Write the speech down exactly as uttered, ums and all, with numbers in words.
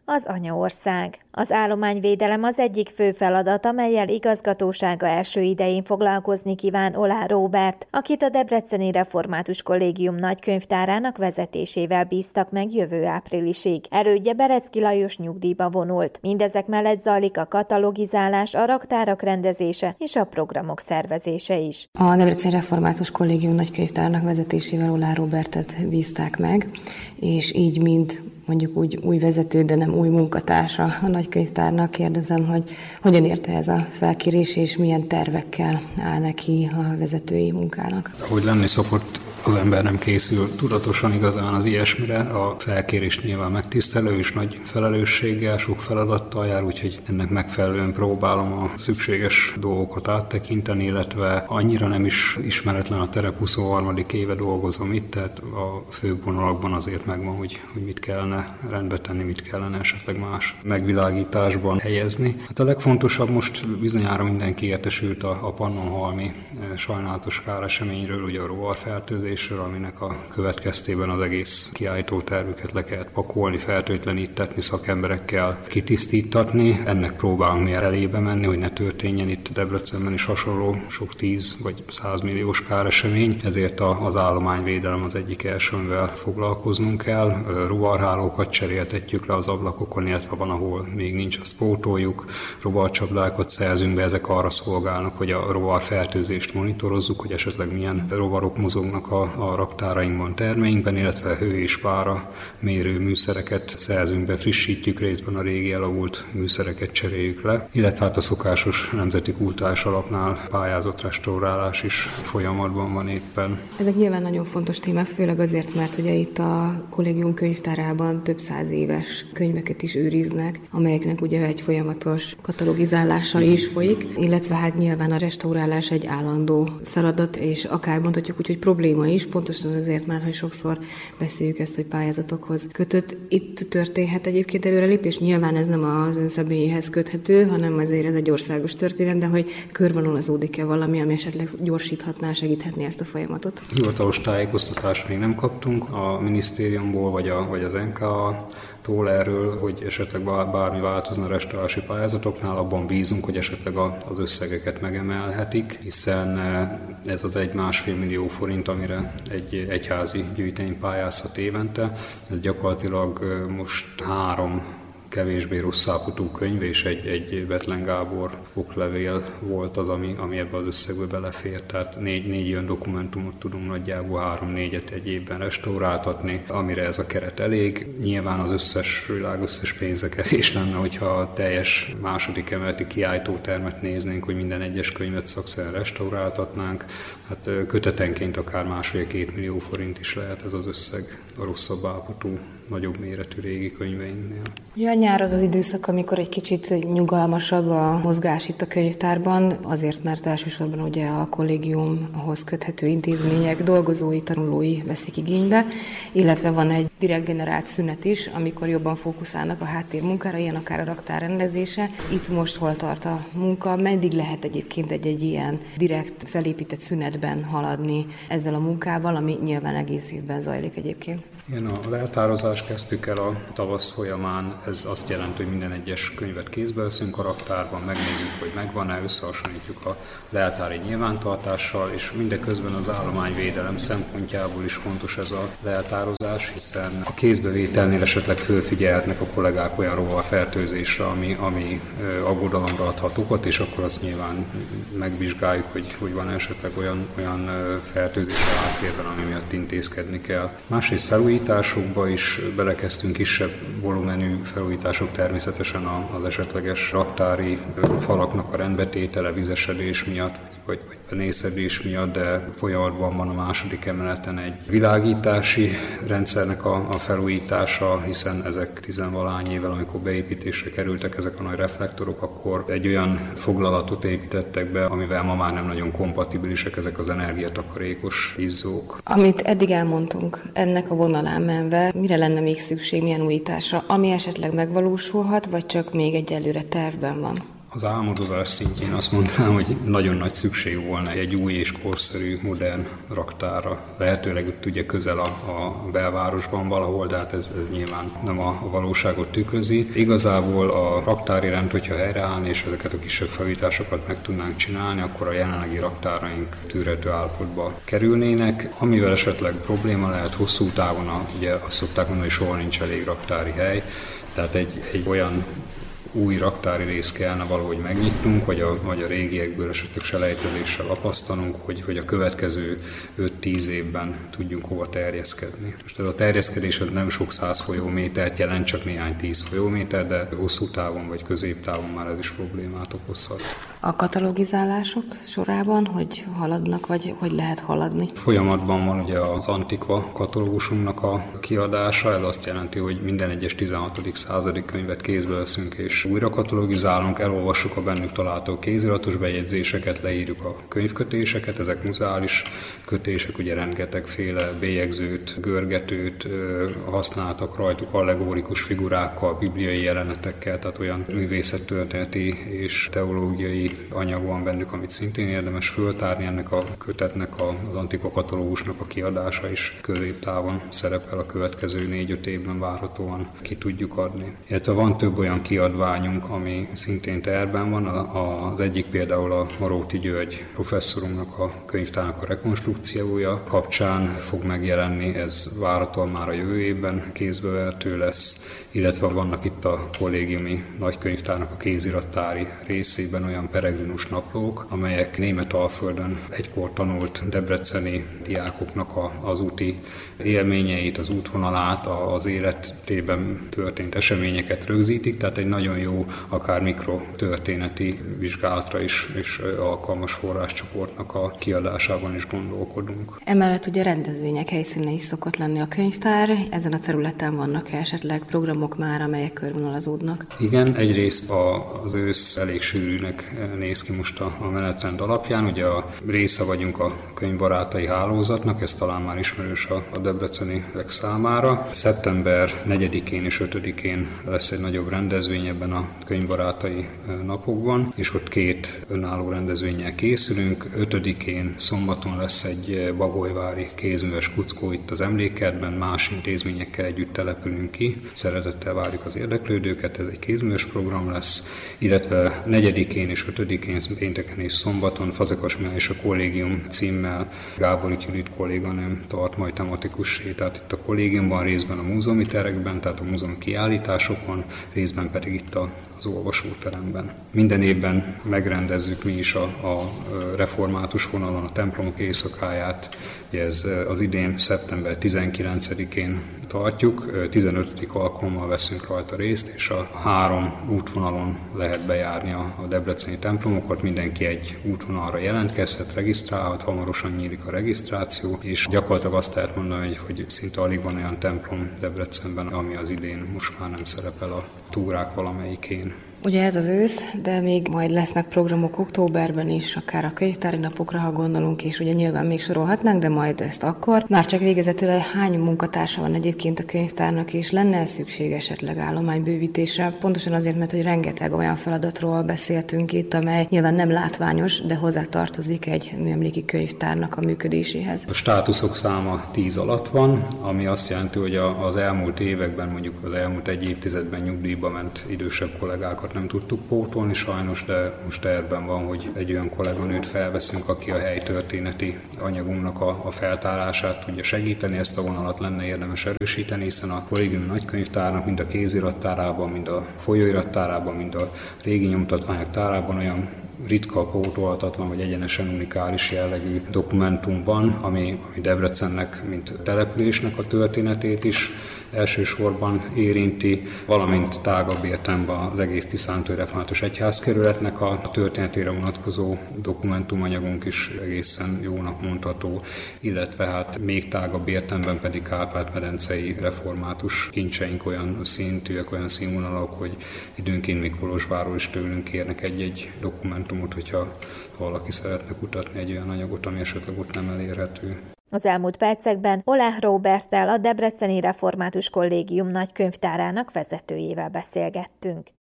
az anyaország. Az állományvédelem az egyik fő feladat, amellyel igazgatósága első idején foglalkozni kíván Oláh Róbert, akit a Debreceni Református Kollégium nagykönyvtárának vezetésével bíztak meg jövő áprilisig. Elődje Berecki Lajos nyugdíjba vonult. Mindezek mellett zajlik a katalogizálás, a raktárak rendezése és a programok szervezése is. A Debreceni Református Kollégium nagykönyvtárának vezetésével Oláh Róbertet bízták meg, és így mind mondjuk úgy új vezető, de nem új munkatársa a nagykönyvtárnak. Kérdezem, hogy hogyan érte ez a felkérés, és milyen tervekkel áll neki a vezetői munkának. Ahogy lenni szokott, az ember nem készül tudatosan igazán az ilyesmire. A felkérés nyilván megtisztelő és nagy felelősséggel, sok feladattal jár, úgyhogy ennek megfelelően próbálom a szükséges dolgokat áttekinteni, illetve annyira nem is ismeretlen a terep, huszonharmadik éve dolgozom itt, tehát a főbb vonalakban azért megvan, hogy, hogy mit kellene rendbe tenni, mit kellene esetleg más megvilágításban helyezni. Hát a legfontosabb, most bizonyára mindenki értesült a, a Pannonhalmi sajnálatos káreseményről, ugye a rovarfertőzés, aminek a következtében az egész kiállítótervüket le kellett pakolni, fertőtlenítetni, szakemberekkel kitisztítatni. Ennek próbálunk mi elébe menni, hogy ne történjen itt Debrecenben is hasonló sok tíz vagy százmilliós káresemény. Ezért az állományvédelem az egyik első, amivel foglalkoznunk kell. Rovarhálókat cseréltetjük le az ablakokon, illetve van, ahol még nincs, azt pótoljuk. Rovarcsapdákat szerzünk be, ezek arra szolgálnak, hogy a rovarfertőzést monitorozzuk, hogy esetleg milyen rovarok mozognak a a raktárainkban, termeinkben, illetve hő és pára mérő műszereket szerzünk be, frissítjük, részben a régi elavult műszereket cseréljük le, illetve hát a szokásos Nemzeti Kulturális Alapnál pályázott restaurálás is folyamatban van éppen. Ezek nyilván nagyon fontos témák, főleg azért, mert ugye itt a kollégium könyvtárában több száz éves könyveket is őriznek, amelyeknek ugye egy folyamatos katalogizálása is folyik, illetve hát nyilván a restaurálás egy állandó feladat, és akár mondhatjuk úgy, hogy probléma is, pontosan azért már, hogy sokszor beszéljük ezt, hogy pályázatokhoz kötött. Itt történhet egyébként előrelépés, nyilván ez nem az ön személyéhez köthető, hanem azért ez egy országos történet, de hogy körvonalazódik-e valami, ami esetleg gyorsíthatná, segíthetné ezt a folyamatot? Hivatalos tájékoztatást még nem kaptunk a minisztériumból, vagy, a, vagy az en ká á tól erről, hogy esetleg bármi változna a restaurálási pályázatoknál, abban bízunk, hogy esetleg az összegeket megemelhetik, hiszen ez az egy-másfél millió forint, amire egy egyházi gyűjtemény pályázhat évente, ez gyakorlatilag most három kevésbé rossz állapotú könyv, és egy, egy Bethlen Gábor oklevél volt az, ami, ami ebbe az összegbe belefér. Tehát négy, négy ilyen dokumentumot tudunk nagyjából három-négyet egy évben restauráltatni, amire ez a keret elég. Nyilván az összes világ összes pénze kevés lenne, hogyha a teljes második emeleti kiállítótermet néznénk, hogy minden egyes könyvet szakszerűen restauráltatnánk. Hát kötetenként akár másfél-két millió forint is lehet ez az összeg a rosszabb állapotú, nagyobb méretű régi könyveinknél. Ugye a nyár az az időszak, amikor egy kicsit nyugalmasabb a mozgás itt a könyvtárban, azért, mert elsősorban ugye a kollégiumhoz köthető intézmények dolgozói, tanulói veszik igénybe, illetve van egy direkt generált szünet is, amikor jobban fókuszálnak a háttérmunkára, ilyen akár a raktár rendezése. Itt most hol tart a munka, meddig lehet egyébként egy-egy ilyen direkt felépített szünetben haladni ezzel a munkával, ami nyilván egész évben zajlik egyébként? Igen, a leltározást kezdtük el a tavasz folyamán, ez azt jelenti, hogy minden egyes könyvet kézbe veszünk a raktárban, megnézzük, hogy megvan-e, összehasonlítjuk a leltári nyilvántartással, és mindeközben az állományvédelem szempontjából is fontos ez a leltározás, hiszen a kézbevételnél esetleg fölfigyelhetnek a kollégák olyan rovarfertőzésre, ami, ami aggodalomra adhat okot, és akkor azt nyilván megvizsgáljuk, hogy, hogy van esetleg olyan, olyan fertőzés a háttérben, ami miatt intézkedni kell. Másrészt felújításokba is belekezdtünk, kisebb volumenű felújítások természetesen az esetleges raktári falaknak a rendbetétele vizesedés miatt, vagy, vagy penészedés miatt, de folyamatban van a második emeleten egy világítási rendszernek a, a felújítása, hiszen ezek tizenvalány évvel, amikor beépítésre kerültek ezek a nagy reflektorok, akkor egy olyan foglalatot építettek be, amivel ma már nem nagyon kompatibilisek ezek az energiatakarékos izzók. Amit eddig elmondtunk, ennek a vonalán menve, mire lenne még szükség, milyen újításra, ami esetleg megvalósulhat, vagy csak még egyelőre tervben van? Az álmodozás szintjén azt mondanám, hogy nagyon nagy szükség volna egy új és korszerű, modern raktárra. Lehetőleg itt ugye közel a, a belvárosban valahol, de hát ez, ez nyilván nem a, a valóságot tükrözi. Igazából a raktári rend, hogyha helyreállna, és ezeket a kisebb felújításokat meg tudnánk csinálni, akkor a jelenlegi raktáraink tűrhető állapotba kerülnének. Amivel esetleg probléma lehet hosszú távon, a, ugye azt szokták mondani, hogy soha nincs elég raktári hely, tehát egy, egy olyan új raktári rész kellene valahogy megnyitnunk, vagy a, vagy a régiekből esetleg selejtezéssel lapasztanunk, hogy, hogy a következő öt-tíz évben tudjunk hova terjeszkedni. Most ez a terjeszkedés nem sok száz folyómétert jelent, csak néhány tíz folyóméter, de hosszú távon vagy középtávon már ez is problémát okozhat. A katalogizálások sorában, hogy haladnak, vagy hogy lehet haladni? Folyamatban van ugye az Antikva katalógusunknak a kiadása, ez azt jelenti, hogy minden egyes tizenhatodik századi könyvet kézbe veszünk és újra katalogizálunk, elolvassuk a bennük található kéziratos bejegyzéseket, leírjuk a könyvkötéseket, ezek muzeális kötések, ugye rengetegféle bélyegzőt, görgetőt használtak rajtuk, allegorikus figurákkal, bibliai jelenetekkel, tehát olyan művészettörténeti és teológiai anyag van bennük, amit szintén érdemes föltárni. Ennek a kötetnek, az Antikva katalógusnak a kiadása is középtávon szerepel, a következő négy-öt évben várhatóan ki tudjuk adni. Illetve van több olyan kiadványunk, ami szintén tervben van. Az egyik például a Maróti György professzorunknak a könyvtárnak a rekonstrukciója kapcsán fog megjelenni, ez várhatóan már a jövő évben kézbevehető lesz, illetve vannak itt a kollégiumi nagykönyvtárnak a kézirattári részében olyan peregrinus naplók, amelyek Németalföldön egykor tanult debreceni diákoknak a, az úti élményeit, az útvonalát, az életében történt eseményeket rögzítik, tehát egy nagyon jó, akár mikrotörténeti vizsgálatra is és alkalmas forráscsoportnak a kiadásában is gondolkodunk. Emellett ugye rendezvények helyszíne is szokott lenni a könyvtár, ezen a területen vannak esetleg programok már, amelyek körvonalazódnak? Igen, egyrészt az ősz elég sűrűnek néz ki most a, a menetrend alapján, ugye a része vagyunk a könyvbarátai hálózatnak, ez talán már ismerős a, a debreceniek számára. Szeptember negyedikén és ötödikén lesz egy nagyobb rendezvény ebben a könyvbarátai napokban, és ott két önálló rendezvénnyel készülünk. ötödikén szombaton lesz egy bagolyvári kézműves kuckó itt az emlékkertben, más intézményekkel együtt települünk ki. Szeretettel várjuk az érdeklődőket, ez egy kézműves program lesz, illetve negyedikén és ötödikén, pénteken és szombaton Fazekas Mihály és a kollégium címmel Gábori Judit kolléganőm tart majd tematikus sétát itt a kollégiumban, részben a múzeumi terekben, tehát a múzeumi kiállításokon, részben pedig itt a az olvasóteremben. Minden évben megrendezzük mi is a, a református vonalon a templomok éjszakáját, ez az idén szeptember tizenkilencedikén tartjuk, tizenötödik alkalommal veszünk rajta részt, és a három útvonalon lehet bejárni a debreceni templomokat, mindenki egy útvonalra jelentkezhet, regisztrálhat, hamarosan nyílik a regisztráció, és gyakorlatilag azt lehet mondani, hogy, hogy szinte alig van olyan templom Debrecenben, ami az idén most már nem szerepel a túrák valamelyikén. Ugye ez az ősz, de még majd lesznek programok októberben is, akár a könyvtári napokra, ha gondolunk, és ugye nyilván még sorolhatnánk, de majd ezt akkor. Már csak végezetül hány munkatársa van egyébként a könyvtárnak, és lenne szükség esetleg állománybővítésre? Pontosan azért, mert hogy rengeteg olyan feladatról beszéltünk itt, amely nyilván nem látványos, de hozzá tartozik egy műemléki könyvtárnak a működéséhez. A státuszok száma tíz alatt van, ami azt jelenti, hogy az elmúlt években, mondjuk az elmúlt egy évtizedben nyugdíjba ment idősebb kollégákat nem tudtuk pótolni sajnos, de most tervben van, hogy egy olyan kolléganőt felveszünk, aki a helytörténeti anyagunknak a, a feltárását tudja segíteni. Ezt a vonalat lenne érdemes erősíteni, hiszen a kollégiumi nagykönyvtárnak mind a kézirattárában, mind a folyóirattárában, mind a régi nyomtatványok tárában olyan ritka, pótolhatatlan vagy egyenesen unikális jellegű dokumentum van, ami, ami Debrecennek, mint településnek a történetét is elsősorban érinti, valamint tágabb értelemben az egész Tiszántúli Református Egyházkerületnek a történetére vonatkozó dokumentumanyagunk is egészen jónak mondható, illetve hát még tágabb értelemben pedig Kárpát-medencei református kincseink olyan szintűek, olyan színvonalak, hogy időnként még Kolozsvárról is tőlünk kérnek egy-egy dokumentumot, hogyha valaki szeretne kutatni egy olyan anyagot, ami esetleg ott nem elérhető. Az elmúlt percekben Oláh Róberttel, a Debreceni Református Kollégium nagykönyvtárának vezetőjével beszélgettünk.